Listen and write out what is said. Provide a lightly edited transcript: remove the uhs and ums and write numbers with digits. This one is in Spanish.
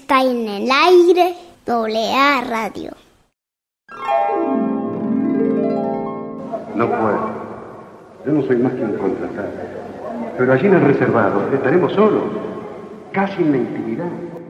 Está en el aire, AA Radio. No puedo. Yo no soy más que un contratado. Pero allí en el reservado estaremos solos, casi en la intimidad.